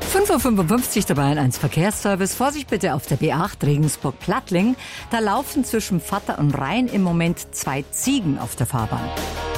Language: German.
5:55 Uhr dabei in 1 Verkehrsservice. Vorsicht bitte auf der B8 Regensburg-Plattling. Da laufen zwischen Vatter und Rhein im Moment 2 Ziegen auf der Fahrbahn.